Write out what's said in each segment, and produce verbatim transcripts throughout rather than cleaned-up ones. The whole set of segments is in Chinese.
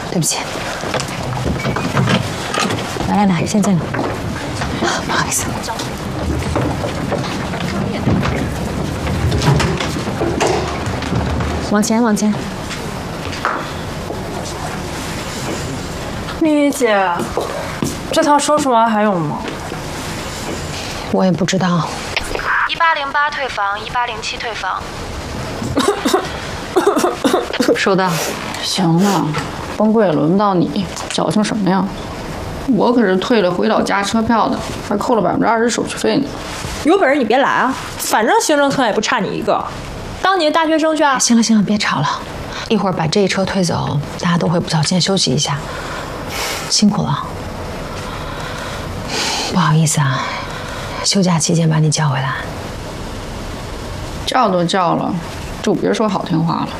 对不起。来来来，先进来。不好意思。往前，往前。 丽丽姐，这套收拾完还有吗？ 我也不知道。 一八零八退房，一八零七退房。 收到。 行了，崩溃也轮不到你，矫情什么呀？我可是退了回老家车票的，还扣了百分之二十手续费呢。 有本事你别来啊！反正行政层也不差你一个，当你的大学生去啊！ 行了行了，别吵了，一会儿把这一车退走，大家都回补觉，先休息一下。辛苦了，不好意思啊，休假期间把你叫回来。 叫都叫了，就别说好听话了。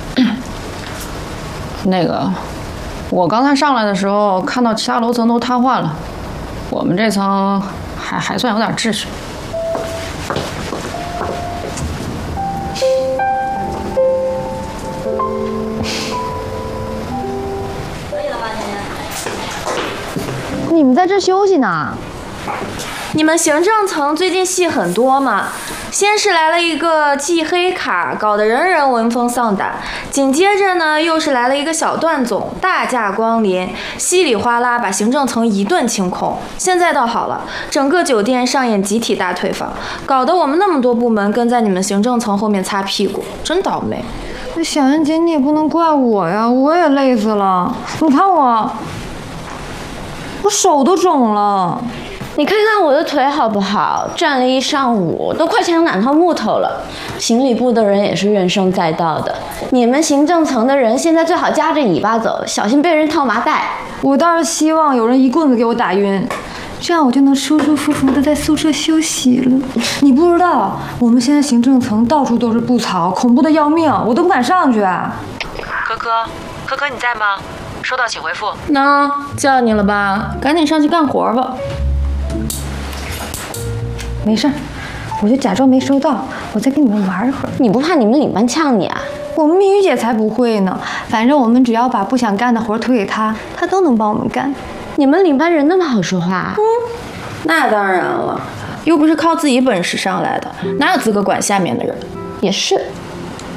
那个，我刚才上来的时候看到其他楼层都瘫痪了，我们这层还还算有点秩序。 你们在这休息呢？ 你们行政层最近戏很多嘛？先是来了一个记黑卡，搞得人人闻风丧胆；紧接着呢，又是来了一个小段总，大驾光临，稀里哗啦把行政层一顿清空。现在倒好了，整个酒店上演集体大退房，搞得我们那么多部门跟在你们行政层后面擦屁股，真倒霉。 那小妍姐，你也不能怪我呀，我也累死了。你看我，我手都肿了。 你看看我的腿好不好？站了一上午，都快成两套木头了。行李部的人也是怨声载道的，你们行政层的人现在最好夹着尾巴走，小心被人套麻袋。 我倒是希望有人一棍子给我打晕，这样我就能舒舒服服的在宿舍休息了。你不知道，我们现在行政层到处都是布槽，恐怖的要命，我都不敢上去啊。 科科，科科你在吗？收到请回复。 那叫你了吧，赶紧上去干活吧。 没事儿，我就假装没收到，我再跟你们玩一会儿。 你不怕你们领班呛你啊？ 我们蜜语姐才不会呢，反正我们只要把不想干的活推给她，她都能帮我们干。 你们领班人那么好说话？ 嗯，那当然了，又不是靠自己本事上来的，哪有资格管下面的人？ 也是。